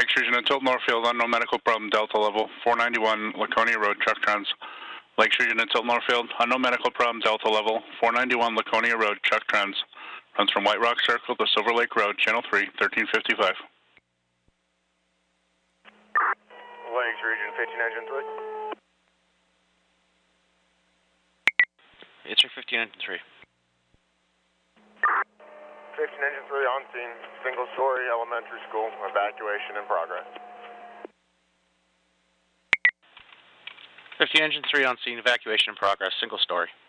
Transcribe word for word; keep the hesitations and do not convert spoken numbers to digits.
Lakes Region and Tilt Northfield, unknown medical problem, Delta level, four ninety-one Laconia Road, truck trans. Lakes Region and Tilt Northfield, unknown medical problem, Delta level, four ninety-one Laconia Road, truck trans. Runs from White Rock Circle to Silver Lake Road, Channel three, thirteen fifty-five. Lakes Region, fifteen engine three. Answer fifteen engine three. fifteen engine three on scene, single story elementary school, evacuation in progress. fifteen engine three on scene, evacuation in progress, single story.